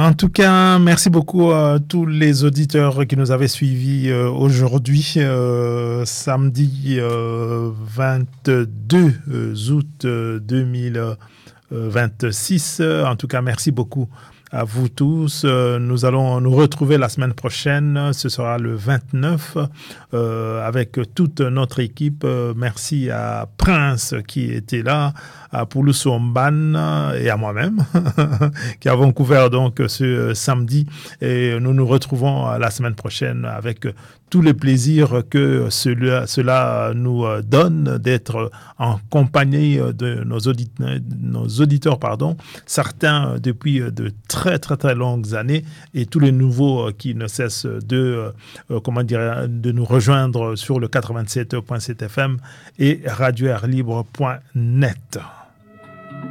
En tout cas, merci beaucoup à tous les auditeurs qui nous avaient suivis aujourd'hui, samedi 22 août 2026. En tout cas, merci beaucoup à vous tous. Nous allons nous retrouver la semaine prochaine. Ce sera le 29 avec toute notre équipe. Merci à Prince qui était là, à Poulou Somban et à moi-même qui avons couvert donc ce samedi. Et nous nous retrouvons la semaine prochaine avec tous les plaisirs que cela nous donne d'être en compagnie de nos auditeurs, certains depuis de très très très longues années et tous les nouveaux qui ne cessent de nous rejoindre sur le 87.7 FM et radio-air libre.net.